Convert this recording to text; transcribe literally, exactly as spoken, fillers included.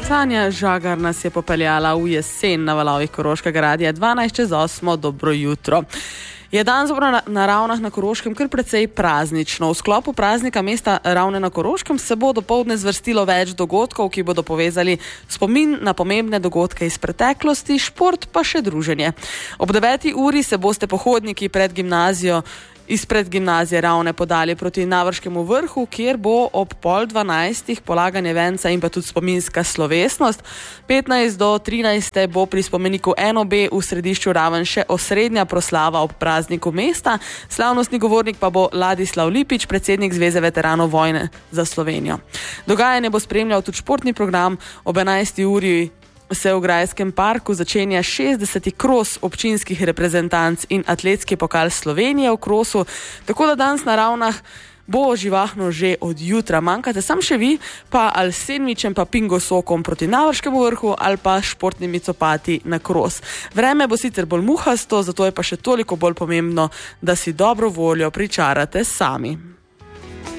Sanja Žagar nas je popeljala v jesen na valovih Koroškega radia. dvanajst čez osmo, dobro jutro. Je dan zobro na Ravnah na Koroškem kar precej praznično. V sklopu praznika mesta Ravne na Koroškem se bo dopoldne zvrstilo več dogodkov, ki bodo povezali spomin na pomembne dogodke iz preteklosti, šport pa še druženje. Ob deveti uri se boste pohodniki pred gimnazijo izpred gimnazije Ravne podali proti Navrškemu vrhu, kjer bo ob pol dvanajstih polaganje venca in pa tudi spominska slovesnost. petnajst do trinajst bo pri spomeniku N O B v središču Raven še osrednja proslava ob prazniku mesta. Slavnostni govornik pa bo Ladislav Lipič, predsednik Zveze veteranov vojne za Slovenijo. Dogajanje bo spremljal tudi športni program. Ob enajsti uri se v Grajskem parku začenja šestdeseti kros občinskih reprezentanc in atletski pokal Slovenije v krosu, tako da danes na Ravnah bo živahno že od jutra. Manjkate sam še vi, pa ali s sendvičem pa pingo sokom proti Navrškemu vrhu ali pa športnimi copati na kros. Vreme bo sicer bolj muhasto, zato je pa še toliko bolj pomembno, da si dobro voljo pričarate sami.